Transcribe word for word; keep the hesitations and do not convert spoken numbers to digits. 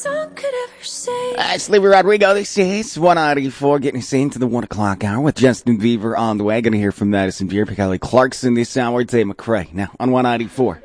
song could ever say. Uh, Sleepy Rodrigo, this is one ninety-four, getting us into the one o'clock hour with Justin Bieber on the way. Going to hear from Madison Beer, Kelly Clarkson this hour, Dave McCrae. Now, on one ninety-four,